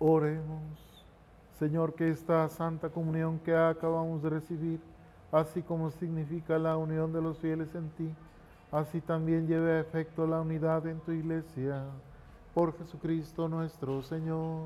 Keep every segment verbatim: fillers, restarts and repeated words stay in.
Oremos. Señor, que esta santa comunión que acabamos de recibir, así como significa la unión de los fieles en ti, así también lleve a efecto la unidad en tu iglesia. Por Jesucristo nuestro Señor.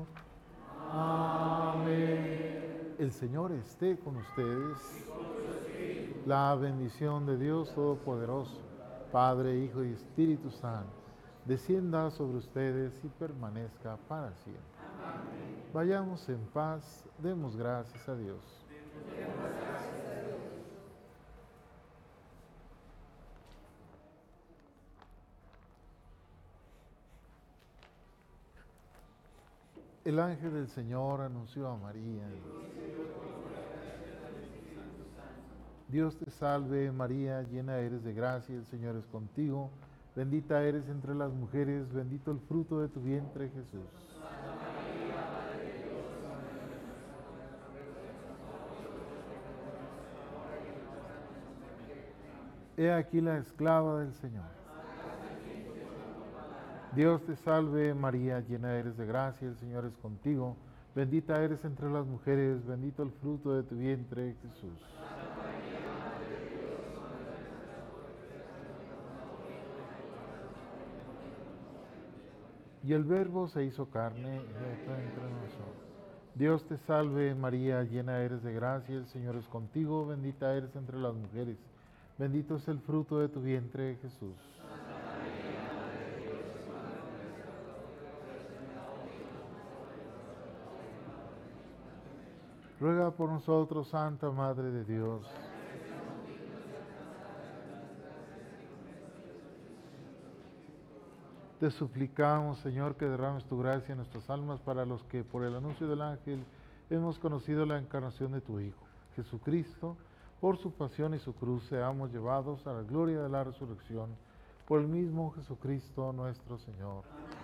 Amén. El Señor esté con ustedes. La bendición de Dios Todopoderoso, Padre, Hijo y Espíritu Santo, descienda sobre ustedes y permanezca para siempre. Amén. Vayamos en paz, demos gracias a Dios. El ángel del Señor anunció a María. Dios te salve María, llena eres de gracia, el Señor es contigo. Bendita eres entre las mujeres, bendito el fruto de tu vientre, Jesús. He aquí la esclava del Señor. Dios te salve María, llena eres de gracia, el Señor es contigo. Bendita eres entre las mujeres, bendito el fruto de tu vientre, Jesús. Y el Verbo se hizo carne y habitó entre nosotros. Dios te salve María, llena eres de gracia, el Señor es contigo, bendita eres entre las mujeres, bendito es el fruto de tu vientre, Jesús. Ruega por nosotros, Santa Madre de Dios. Te suplicamos, Señor, que derrames tu gracia en nuestras almas para los que, por el anuncio del ángel, hemos conocido la encarnación de tu Hijo, Jesucristo. Por su pasión y su cruz seamos llevados a la gloria de la resurrección. Por el mismo Jesucristo nuestro Señor. Amén.